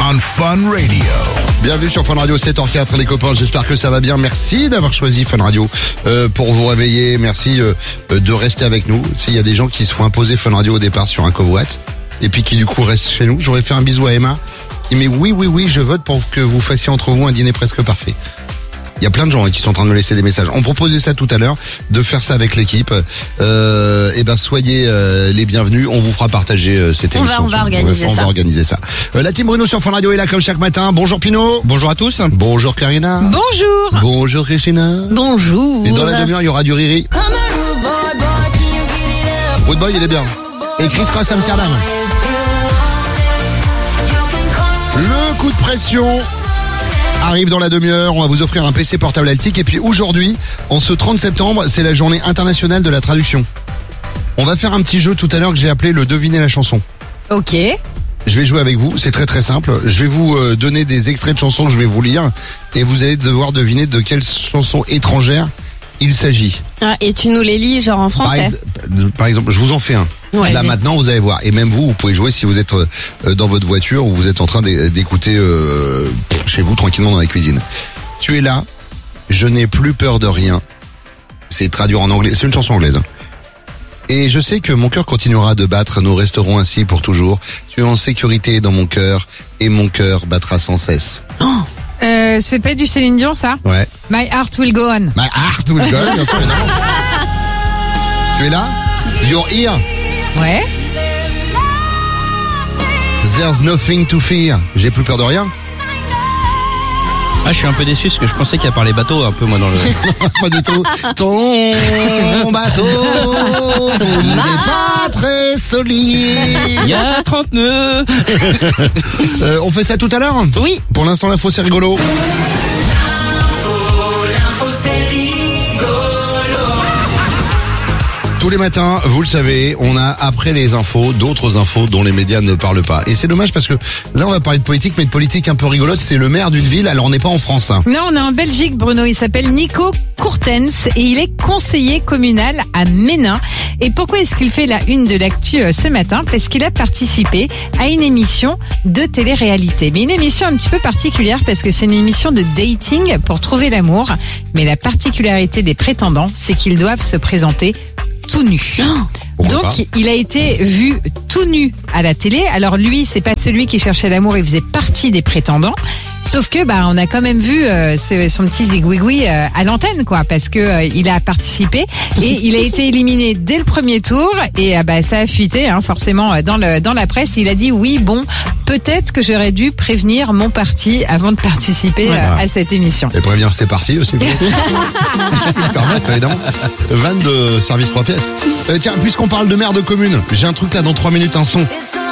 on Fun Radio. Bienvenue sur Fun Radio 7h04 les copains, j'espère que ça va bien. Merci d'avoir choisi Fun Radio pour vous réveiller. Merci de rester avec nous. Il y a des gens qui se font imposer Fun Radio au départ sur un covoite et puis qui du coup restent chez nous. J'aurais fait un bisou à Emma qui met oui, je vote pour que vous fassiez entre vous un dîner presque parfait. Il y a plein de gens qui sont en train de me laisser des messages. On proposait ça tout à l'heure, de faire ça avec l'équipe. Soyez les bienvenus. On vous fera partager cette émission. On va organiser ça. La team Bruno sur Fun Radio est là comme chaque matin. Bonjour Pino. Bonjour à tous. Bonjour Karina. Bonjour. Bonjour Christina. Bonjour. Et dans la demi-heure, il y aura du riri. Rude Boy, il est bien. Et Chris Cross Amsterdam. Le coup de pression arrive dans la demi-heure, on va vous offrir un PC portable Altic. Et puis aujourd'hui, en ce 30 septembre, c'est la journée internationale de la traduction. On va faire un petit jeu tout à l'heure que j'ai appelé le deviner la chanson. Ok. Je vais jouer avec vous, c'est très très simple. Je vais vous donner des extraits de chansons que je vais vous lire et vous allez devoir deviner de quelle chanson étrangère il s'agit. Ah, et tu nous les lis genre en français. Par exemple, je vous en fais un. Ouais, là maintenant, vous allez voir. Et même vous pouvez jouer si vous êtes dans votre voiture ou vous êtes en train d'écouter chez vous tranquillement dans la cuisine. Tu es là, je n'ai plus peur de rien. C'est traduire en anglais. C'est une chanson anglaise. Et je sais que mon cœur continuera de battre. Nous resterons ainsi pour toujours. Tu es en sécurité dans mon cœur et mon cœur battra sans cesse. C'est pas du Céline Dion, ça? Ouais. My Heart Will Go On. My heart will go on, bien sûr, évidemment. Tu es là? You're here. Ouais. There's nothing to fear. J'ai plus peur de rien. Ah, je suis un peu déçu parce que je pensais qu'il y a parlé bateau un peu moi dans le... Pas du tout. Ton bateau, il n'est pas très solide. Il y a 30 nœuds. On fait ça tout à l'heure? Oui. Pour l'instant, l'info, c'est rigolo. Tous les matins, vous le savez, on a après les infos, d'autres infos dont les médias ne parlent pas. Et c'est dommage parce que là, on va parler de politique, mais de politique un peu rigolote. C'est le maire d'une ville, alors on n'est pas en France. Hein. Non, on est en Belgique, Bruno. Il s'appelle Nico Courtens et il est conseiller communal à Ménin. Et pourquoi est-ce qu'il fait la une de l'actu ce matin? Parce qu'il a participé à une émission de télé-réalité. Mais une émission un petit peu particulière parce que c'est une émission de dating pour trouver l'amour. Mais la particularité des prétendants, c'est qu'ils doivent se présenter tout nu. Donc il a été vu tout nu à la télé. Alors lui, c'est pas celui qui cherchait l'amour, il faisait partie des prétendants. Sauf que on a quand même vu son petit zigouigoui à l'antenne quoi, parce que il a participé et il a été éliminé dès le premier tour et ça a fuité forcément dans la presse. Il a dit oui, bon, peut-être que j'aurais dûu prévenir mon parti avant de participer à cette émission. Et prévenir ses partis aussi. Je peux me permettre évidemment. 22 services 3 pièces. Tiens, puisqu'on parle de maire de commune, j'ai un truc là dans 3 minutes, un son.